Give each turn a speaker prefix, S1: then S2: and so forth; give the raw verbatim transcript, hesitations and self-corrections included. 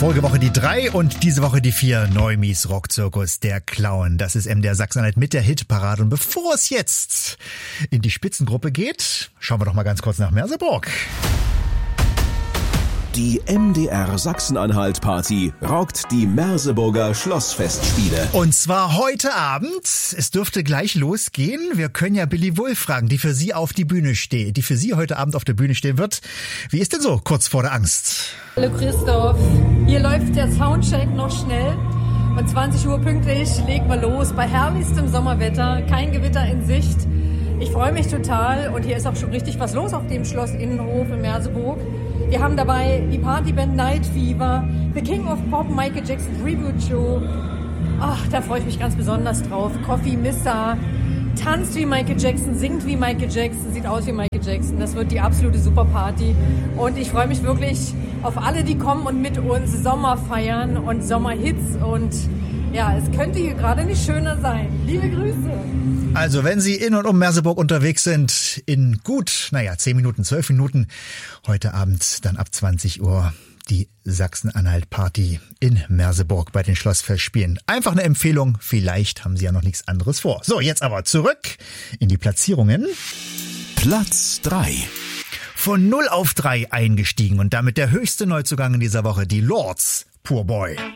S1: Vorige Woche die drei und diese Woche die vier. Neumies Rockzirkus, der Clown. Das ist M D R Sachsen-Anhalt mit der Hitparade. Und bevor es jetzt in die Spitzengruppe geht, schauen wir doch mal ganz kurz nach Merseburg.
S2: Die M D R Sachsen-Anhalt-Party rockt die Merseburger Schlossfestspiele.
S1: Und zwar heute Abend. Es dürfte gleich losgehen. Wir können ja Billy Wulff fragen, die für Sie auf die Bühne steht, die für Sie heute Abend auf der Bühne stehen wird. Wie ist denn so kurz vor der Angst?
S3: Hallo Christoph, hier läuft der Soundcheck noch schnell. Um zwanzig Uhr pünktlich legen wir los bei herrlichstem Sommerwetter, kein Gewitter in Sicht. Ich freue mich total und hier ist auch schon richtig was los auf dem Schloss Innenhof in Merseburg. Wir haben dabei die Partyband Night Fever, The King of Pop, Michael Jackson Tribute Show. Ach, da freue ich mich ganz besonders drauf. Coffee Missa tanzt wie Michael Jackson, singt wie Michael Jackson, sieht aus wie Michael Jackson. Das wird die absolute Superparty. Und ich freue mich wirklich auf alle, die kommen und mit uns Sommer feiern und Sommerhits. Und ja, es könnte hier gerade nicht schöner sein. Liebe Grüße.
S1: Also wenn Sie in und um Merseburg unterwegs sind, in gut, naja, zehn Minuten, zwölf Minuten, heute Abend dann ab zwanzig Uhr die Sachsen-Anhalt-Party in Merseburg bei den Schlossfestspielen. Einfach eine Empfehlung, vielleicht haben Sie ja noch nichts anderes vor. So, jetzt aber zurück in die Platzierungen.
S2: Platz drei.
S1: Von null auf drei eingestiegen und damit der höchste Neuzugang in dieser Woche, die Lords, Poor Boy.